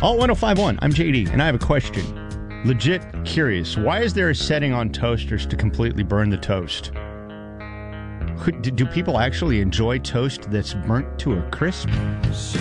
Alt 1051, I'm JD, and I have a question. Legit curious. Why is there a setting on toasters to completely burn the toast? Do people actually enjoy toast that's burnt to a crisp?